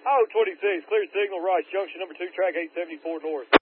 Oh, 26, clear signal, Rice Junction, number 2, track 874 north.